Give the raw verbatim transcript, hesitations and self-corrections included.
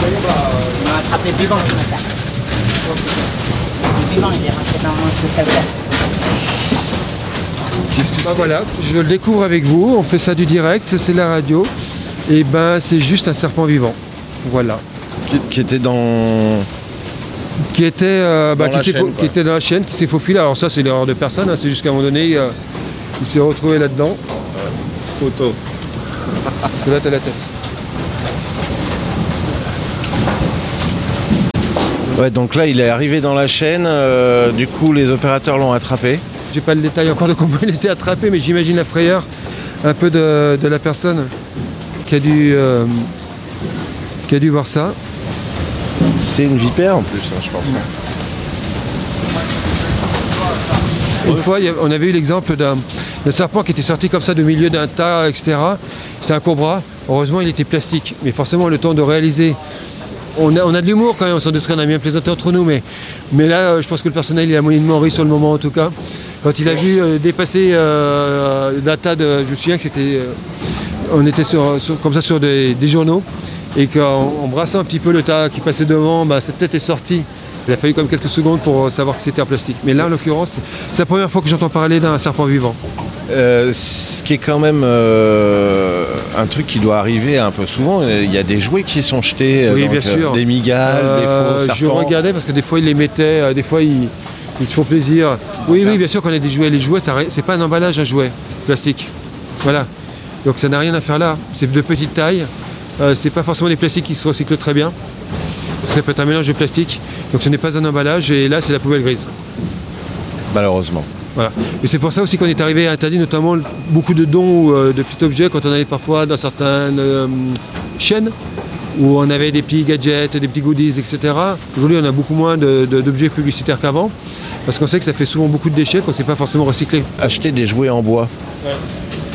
On a attrapé vivant ce matin. Le vivant, il est rentré dans le tableau. Qu'est-ce que c'est ? Voilà, je le découvre avec vous, on fait ça du direct, ça c'est la radio. Et ben c'est juste un serpent vivant. Voilà. Qui, qui était dans... Qui était, euh, bah, Dans la qui, s'est chaîne, fau- quoi. qui était dans la chaîne, qui s'est faufilé. Alors ça c'est l'erreur de personne, hein, c'est juste qu'à un moment donné, euh, il s'est retrouvé là-dedans. Photo. Parce que là t'as la tête. Ouais, donc là, il est arrivé dans la chaîne. euh, du coup, les opérateurs l'ont attrapé. J'ai pas le détail encore de comment il était attrapé, mais j'imagine la frayeur un peu de, de la personne qui a dû, euh, qui a dû voir ça. C'est une vipère en plus, hein, je pense. Une fois, il y a- on avait eu l'exemple d'un d'un serpent qui était sorti comme ça du milieu d'un tas, et cetera. C'était un cobra. Heureusement, il était plastique. Mais forcément, le temps de réaliser. On a, on a de l'humour quand même, on s'en douterait, on a bien plaisanté entre nous. Mais, mais là, euh, je pense que le personnel, il a moyennement ri sur le moment en tout cas. Quand il a vu euh, dépasser euh, d'un tas de. Je me souviens que c'était. euh, on était sur, sur- comme ça sur des, des journaux. Et qu'en en brassant un petit peu le tas qui passait devant, bah, cette tête est sortie. Il a fallu comme quelques secondes pour savoir que c'était en plastique. Mais là, en l'occurrence, c'est c'est la première fois que j'entends parler d'un serpent vivant. Euh, ce qui est quand même euh, un truc qui doit arriver un peu souvent. Il y a des jouets qui sont jetés, Oui, donc, bien sûr. des migales, Euh, des faux je serpents. regardais parce que des fois ils les mettaient, euh, des fois ils, ils se font plaisir. Oui, oui, bien sûr qu'on a des jouets. Les jouets, ça ré- c'est pas un emballage à jouets plastique. Voilà. Donc ça n'a rien à faire là. C'est de petite taille. Euh, c'est pas forcément des plastiques qui se recyclent très bien. Ça peut être un mélange de plastique. Donc ce n'est pas un emballage et là c'est la poubelle grise. Malheureusement. Voilà. Et c'est pour ça aussi qu'on est arrivé à interdire notamment beaucoup de dons ou euh, de petits objets quand on allait parfois dans certaines euh, chaînes où on avait des petits gadgets, des petits goodies, et cetera. Aujourd'hui, on a beaucoup moins de- de- d'objets publicitaires qu'avant parce qu'on sait que ça fait souvent beaucoup de déchets qu'on ne sait pas forcément recycler. Acheter des jouets en bois.